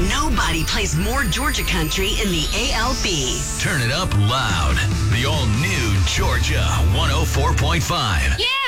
Nobody plays more Georgia country in the ALB. Turn it up loud. The all-new Georgia 104.5. Yeah!